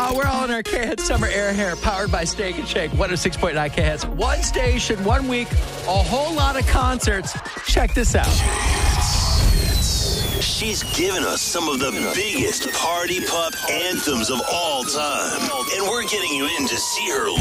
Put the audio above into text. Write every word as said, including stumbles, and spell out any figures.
Uh, we're all in our K-Hits Summer Air Hair, powered by Steak and Shake. one oh six point nine K-Hits. One station, one week, a whole lot of concerts. Check this out. She's given us some of the biggest party pop anthems of all time. And we're getting you in to see her